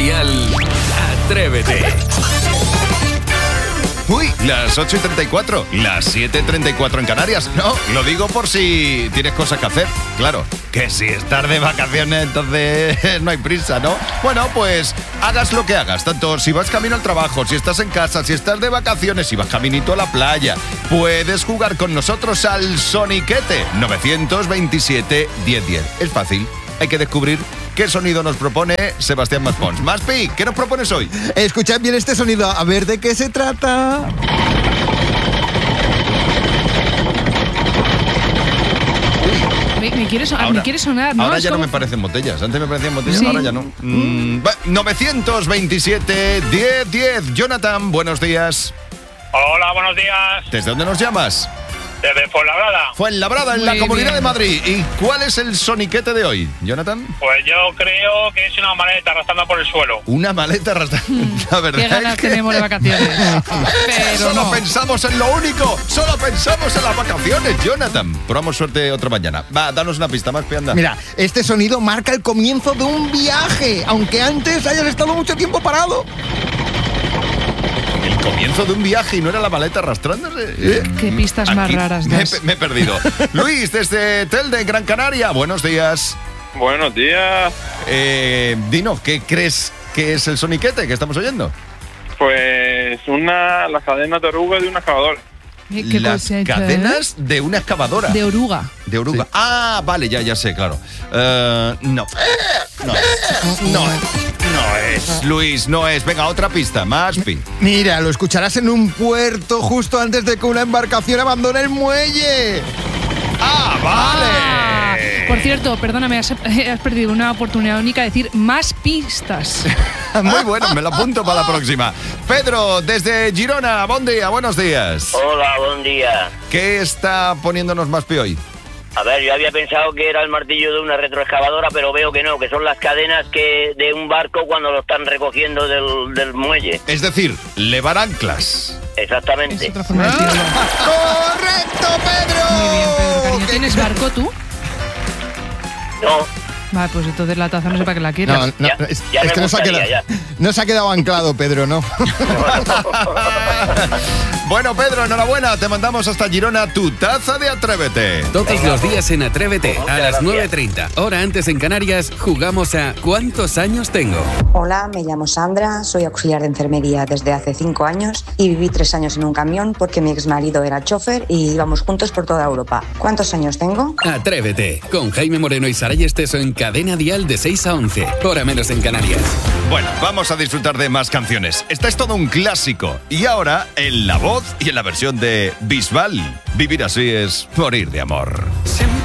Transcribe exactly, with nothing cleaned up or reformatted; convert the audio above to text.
Dial, Atrévete. Uy, las ocho y treinta y cuatro, las siete y treinta y cuatro en Canarias. No, lo digo por si tienes cosas que hacer. Claro, que si estás de vacaciones, entonces no hay prisa, ¿no? Bueno, pues hagas lo que hagas, tanto si vas camino al trabajo, si estás en casa, si estás de vacaciones, si vas caminito a la playa, puedes jugar con nosotros al Soniquete nueve veintisiete, diez diez. Es fácil, hay que descubrir qué sonido nos propone Sebastián Maspons. Maspi, ¿qué nos propones hoy? Escuchad bien este sonido, a ver de qué se trata. Me, me, quiere, so- Ahora, me quiere sonar, ¿no? Ahora Es ya como... no me parecen botellas. Antes me parecían botellas, Sí. ahora ya no. Mm, va, nueve veintisiete, diez diez. Jonathan, buenos días. Hola, buenos días. ¿Desde dónde nos llamas? Desde Fuenlabrada. Fuenlabrada, en Muy la Comunidad bien. de Madrid. ¿Y cuál es el soniquete de hoy, Jonathan? Pues yo creo que es una maleta arrastrando por el suelo. Una maleta arrastrada. La verdad Qué ganas es que tenemos de vacaciones. Pero solo no. pensamos en lo único. Solo pensamos en las vacaciones, Jonathan. Probamos suerte otra mañana. Va, danos una pista más, Pianda. Mira, este sonido marca el comienzo de un viaje, aunque antes hayas estado mucho tiempo parado. El comienzo de un viaje y no era la maleta arrastrándose. ¿Eh? Qué pistas Aquí más raras me, das. me he perdido. Luis, desde Telde, Gran Canaria. Buenos días. Buenos días. Eh, Dino, ¿qué crees que es el soniquete que estamos oyendo? Pues una, las cadenas de oruga de una excavadora. Eh, ¿Qué Las cosecha, eh? cadenas de una excavadora. De oruga. De oruga. Ah, vale, ya, ya sé, claro. Eh, no. No es. No es. No es. Luis, no es. Venga, otra pista. Más pi. Mira, lo escucharás en un puerto justo antes de que una embarcación abandone el muelle. Ah, vale. Ah, por cierto, perdóname, has, has perdido una oportunidad única de decir más pistas. Muy bueno, me lo apunto para la próxima. Pedro, desde Girona, buen día, buenos días. Hola, buen día. ¿Qué está poniéndonos más pi hoy? A ver, yo había pensado que era el martillo de una retroexcavadora, pero veo que no, que son las cadenas que de un barco cuando lo están recogiendo del, del muelle. Es decir, levar anclas. Es Exactamente. otra forma de decirlo. ¡Correcto, Pedro! Muy bien, Pedro, cariño. ¿Tienes barco tú? No, Vale, pues entonces la taza no sé para qué la quieres. No, no, Ya- es, ya es me que no se, ha gustaría, quedado, ya. no se ha quedado anclado, Pedro, ¿no? Bueno, Pedro, enhorabuena. Te mandamos hasta Girona tu taza de Atrévete. Todos los días en Atrévete, Muchas a las gracias. nueve treinta, hora antes en Canarias, jugamos a ¿Cuántos años tengo? Hola, me llamo Sandra, soy auxiliar de enfermería desde hace cinco años y viví tres años en un camión porque mi exmarido era chofer y íbamos juntos por toda Europa. ¿Cuántos años tengo? Atrévete, con Jaime Moreno y Saray Esteso en Cadena Dial de seis a once, hora menos en Canarias. Bueno, vamos a disfrutar de más canciones. Esta es todo un clásico. Y ahora, en la voz y en la versión de Bisbal. Vivir así es morir de amor. Siempre